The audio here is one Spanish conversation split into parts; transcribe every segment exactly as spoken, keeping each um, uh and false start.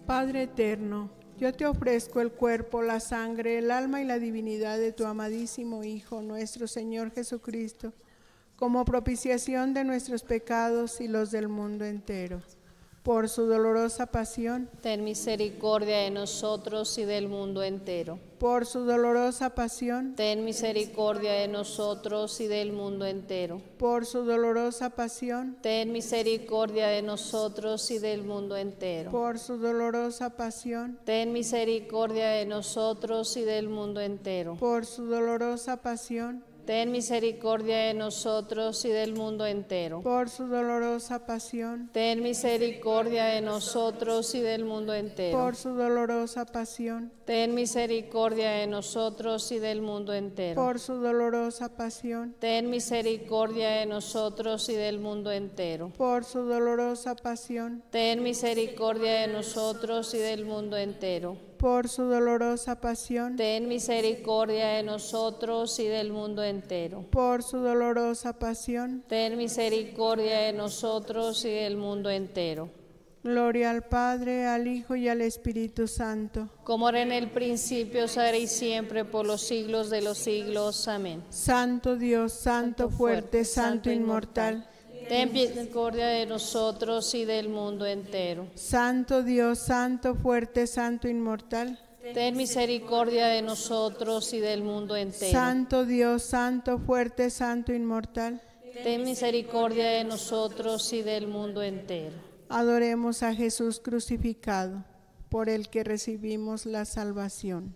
Padre eterno, yo te ofrezco el cuerpo, la sangre, el alma y la divinidad de tu amadísimo Hijo, nuestro Señor Jesucristo, como propiciación de nuestros pecados y los del mundo entero. Por su dolorosa pasión, ten misericordia de nosotros y del mundo entero. por su dolorosa pasión, Ten misericordia de nosotros y del mundo entero. por su dolorosa pasión, Ten misericordia de nosotros y del mundo entero. por su dolorosa pasión, Ten misericordia de nosotros y del mundo entero. por su dolorosa pasión, Ten misericordia de nosotros y del mundo entero. por su dolorosa pasión, Ten misericordia de nosotros y del mundo entero. por su dolorosa pasión, Ten misericordia de nosotros y del mundo entero. por su dolorosa pasión, Ten misericordia de nosotros y del mundo entero. por su dolorosa pasión, Ten misericordia de nosotros y del mundo entero. por su dolorosa pasión, Ten misericordia de nosotros y del mundo entero. por su dolorosa pasión. Ten misericordia de nosotros y del mundo entero. Gloria al Padre, al Hijo y al Espíritu Santo. Como era en el principio, será y siempre, por los siglos de los siglos. Amén. Santo Dios, Santo fuerte, Santo inmortal. Ten misericordia de nosotros y del mundo entero. Santo Dios, Santo fuerte, Santo inmortal. Ten misericordia de nosotros y del mundo entero. Santo Dios, Santo fuerte, Santo inmortal. Ten misericordia de nosotros y del mundo entero. Adoremos a Jesús crucificado, por el que recibimos la salvación.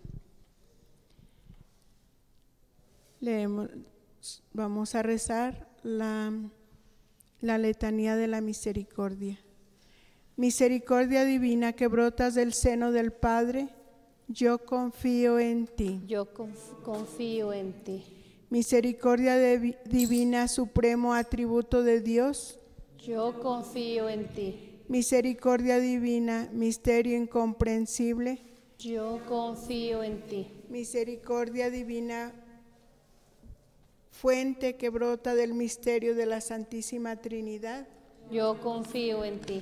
Leemos, vamos a rezar la, la letanía de la misericordia. Misericordia divina que brotas del seno del Padre, yo confío en ti. Yo conf- confío en ti. Misericordia de- divina, supremo atributo de Dios. Yo confío en ti. Misericordia divina, misterio incomprensible. Yo confío en ti. Misericordia divina, fuente que brota del misterio de la Santísima Trinidad. Yo confío en ti.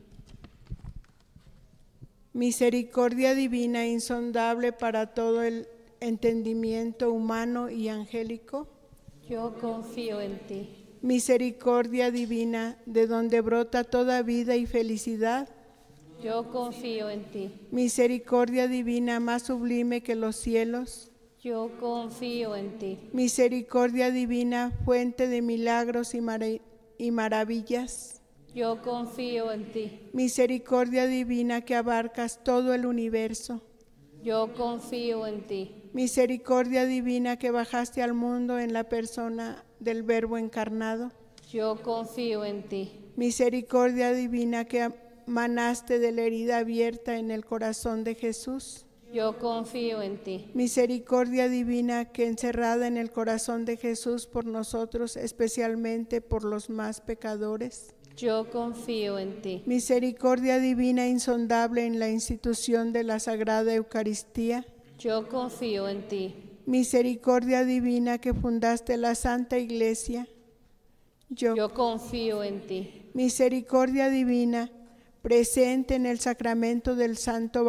Misericordia divina, insondable para todo el entendimiento humano y angélico. Yo confío en ti. Misericordia divina, de donde brota toda vida y felicidad. Yo confío en ti. Misericordia divina, más sublime que los cielos. Yo confío en ti. Misericordia divina, fuente de milagros y, mara- y maravillas. Yo confío en ti. Misericordia divina que abarcas todo el universo. Yo confío en ti. Misericordia divina que bajaste al mundo en la persona del Verbo encarnado. Yo confío en ti. Misericordia divina que manaste de la herida abierta en el corazón de Jesús. Yo confío en ti. Misericordia divina que encerrada en el corazón de Jesús por nosotros, especialmente por los más pecadores. Yo confío en ti. Misericordia divina insondable en la institución de la Sagrada Eucaristía. Yo confío en ti. Misericordia divina que fundaste la Santa Iglesia. Yo, Yo confío en ti. misericordia divina presente en el sacramento del Santo